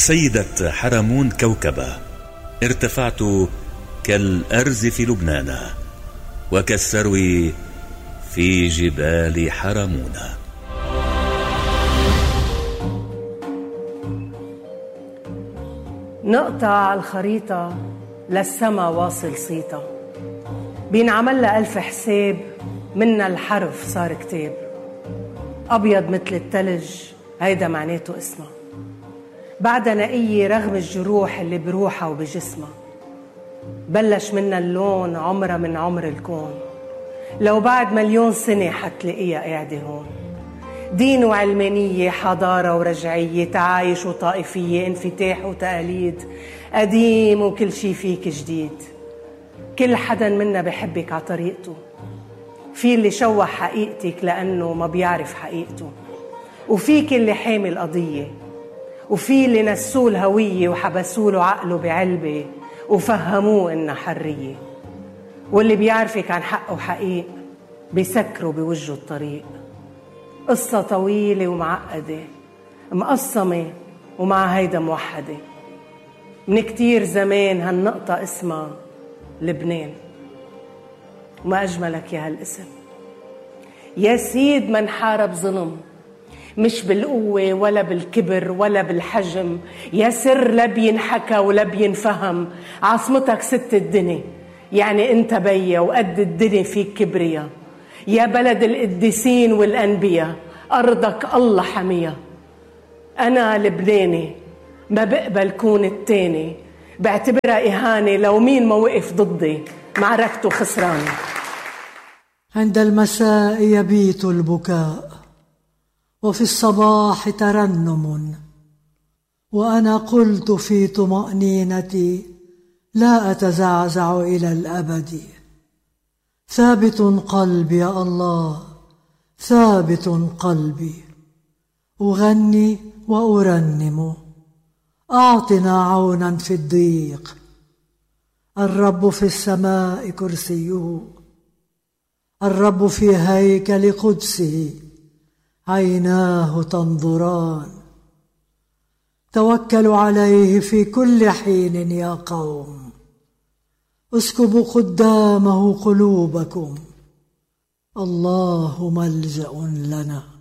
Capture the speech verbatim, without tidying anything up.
سيدة حرمون كوكبة، ارتفعت كالأرز في لبنان وكالسرو في جبال حرمون. نقطة على الخريطة للسما واصل صيتا، بينعمل لها ألف حساب، منا الحرف صار كتاب. أبيض مثل التلج هيدا معناته اسمها، بعدها نقية رغم الجروح اللي بروحها وبجسمها. بلش منا اللون عمرها من عمر الكون، لو بعد مليون سنة حتلاقيها قاعدة هون. دين وعلمانية، حضارة ورجعية، تعايش وطائفية، انفتاح وتقاليد، قديم وكل شي فيك جديد. كل حدا منا بحبك على طريقته، في اللي شوه حقيقتك لأنه ما بيعرف حقيقته، وفيك اللي حامل قضية، وفي اللي نسوه الهوية وحبسوله عقله بعلبة وفهموه إنها حرية، واللي بيعرفك عن حقه وحقيق بيسكروا بوجه الطريق. قصة طويلة ومعقدة، مقسمة ومع هيدا موحدة. من كتير زمان هالنقطة اسمها لبنان، وما أجملك يا هالاسم. يا سيد من حارب ظلم، مش بالقوة ولا بالكبر ولا بالحجم. يا سر لا بينحكى ولا بينفهم، عاصمتك ست الدنيا، يعني انت بيا وقد الدنيا فيك كبريا. يا بلد القديسين والأنبياء، أرضك الله حميها. أنا لبناني، ما بقبل كون التاني، بعتبرها إهانة لو مين ما وقف ضدي، معركته خسرانة. عند المساء يبيت البكاء، وفي الصباح ترنم، وأنا قلت في طمأنينتي لا أتزعزع إلى الأبد. ثابت قلبي يا الله، ثابت قلبي، أغني وأرنم. أعطنا عونا في الضيق، الرب في السماء كرسيه، الرب في هيكل قدسه، عيناه تنظران. توكلوا عليه في كل حين يا قوم، اسكبوا قدامه قلوبكم، الله ملجأ لنا.